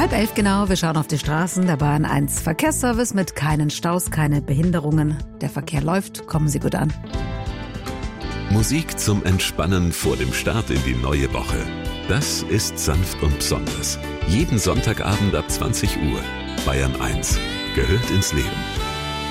10:30 genau, wir schauen auf die Straßen der Bahn 1. Verkehrsservice mit keinen Staus, keine Behinderungen. Der Verkehr läuft, kommen Sie gut an. Musik zum Entspannen vor dem Start in die neue Woche. Das ist sanft und besonders. Jeden Sonntagabend ab 20 Uhr. Bayern 1 gehört ins Leben.